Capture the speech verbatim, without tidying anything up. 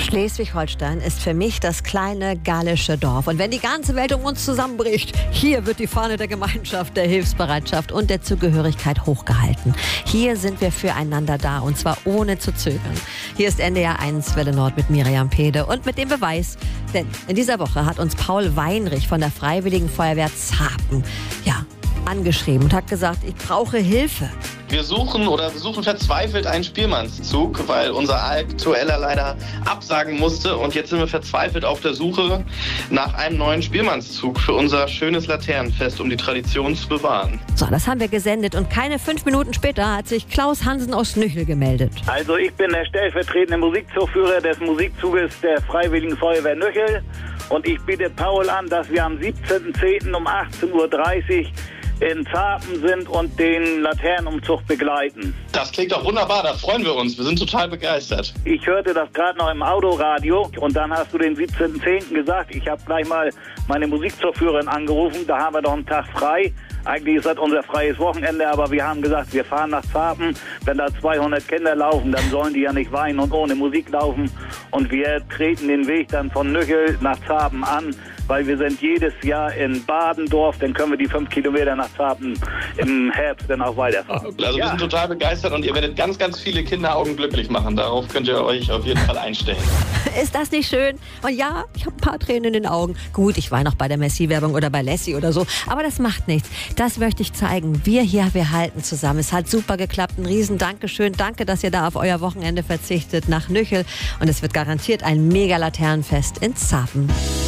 Schleswig-Holstein ist für mich das kleine gallische Dorf. Und wenn die ganze Welt um uns zusammenbricht, hier wird die Fahne der Gemeinschaft, der Hilfsbereitschaft und der Zugehörigkeit hochgehalten. Hier sind wir füreinander da, und zwar ohne zu zögern. Hier ist N D R eins Welle Nord mit Miriam Pede und mit dem Beweis. Denn in dieser Woche hat uns Paul Weinrich von der Freiwilligen Feuerwehr Zapen ja, angeschrieben und hat gesagt, ich brauche Hilfe. Wir suchen oder wir suchen verzweifelt einen Spielmannszug, weil unser aktueller leider absagen musste. Und jetzt sind wir verzweifelt auf der Suche nach einem neuen Spielmannszug für unser schönes Laternenfest, um die Tradition zu bewahren. So, das haben wir gesendet und keine fünf Minuten später hat sich Klaus Hansen aus Nüchel gemeldet. Also ich bin der stellvertretende Musikzugführer des Musikzuges der Freiwilligen Feuerwehr Nüchel. Und ich biete Paul an, dass wir am siebzehnten zehnten um achtzehn Uhr dreißig in Zapen sind und den Laternenumzug begleiten. Das klingt doch wunderbar, da freuen wir uns. Wir sind total begeistert. Ich hörte das gerade noch im Autoradio und dann hast du den siebzehnten zehnten gesagt. Ich habe gleich mal meine Musikzugführerin angerufen, da haben wir doch einen Tag frei. Eigentlich ist das unser freies Wochenende, aber wir haben gesagt, wir fahren nach Zapen. Wenn da zweihundert Kinder laufen, dann sollen die ja nicht weinen und ohne Musik laufen. Und wir treten den Weg dann von Nüchel nach Zapen an, weil wir sind jedes Jahr in Badendorf, dann können wir die fünf Kilometer nach Zapen im Herbst dann auch weiterfahren. Also wir ja. sind total begeistert und ihr werdet ganz, ganz viele Kinderaugen glücklich machen. Darauf könnt ihr euch auf jeden Fall einstellen. Ist das nicht schön? Und ja, ich habe ein paar Tränen in den Augen. Gut, ich war noch bei der Messi-Werbung oder bei Lassie oder so, aber das macht nichts. Das möchte ich zeigen. Wir hier, wir halten zusammen. Es hat super geklappt. Ein riesen Dankeschön. Danke, dass ihr da auf euer Wochenende verzichtet nach Nüchel. Und es wird garantiert ein Mega-Laternenfest in Zapen.